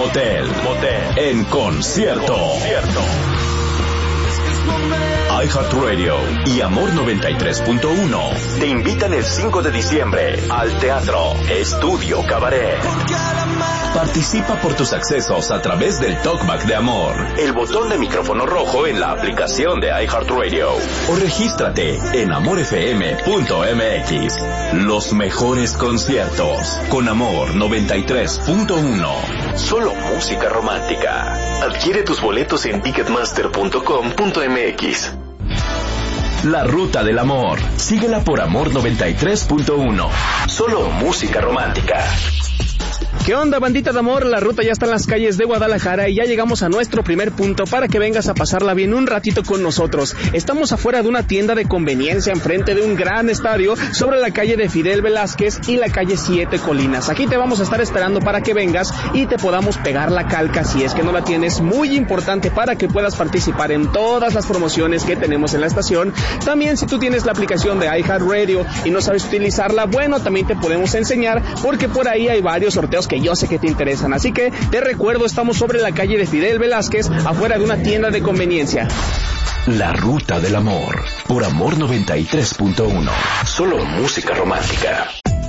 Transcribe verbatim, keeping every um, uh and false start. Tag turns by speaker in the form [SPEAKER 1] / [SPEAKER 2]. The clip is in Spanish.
[SPEAKER 1] Motel, Motel en concierto. concierto. iHeartRadio y Amor noventa y tres punto uno te invitan el cinco de diciembre al Teatro Estudio Cabaret. Participa por tus accesos a través del Talkback de Amor, el botón de micrófono rojo en la aplicación de iHeartRadio, o regístrate en amor f m punto m x. Los mejores conciertos con Amor noventa y tres punto uno. Solo música romántica. Adquiere tus boletos en ticketmaster punto com punto m x. La Ruta del Amor. Síguela por Amor noventa y tres punto uno. Solo música romántica.
[SPEAKER 2] ¿Qué onda, bandita de amor? La ruta ya está en las calles de Guadalajara y ya llegamos a nuestro primer punto para que vengas a pasarla bien un ratito con nosotros. Estamos afuera de una tienda de conveniencia enfrente de un gran estadio sobre la calle de Fidel Velázquez y la calle Siete Colinas. Aquí te vamos a estar esperando para que vengas y te podamos pegar la calca si es que no la tienes. Muy importante para que puedas participar en todas las promociones que tenemos en la estación. También si tú tienes la aplicación de iHeartRadio y no sabes utilizarla, bueno, también te podemos enseñar porque por ahí hay varios sorteos que yo sé que te interesan. Así que te recuerdo, estamos sobre la calle de Fidel Velázquez, afuera de una tienda de conveniencia.
[SPEAKER 1] La Ruta del Amor, por Amor noventa y tres punto uno. Solo música romántica.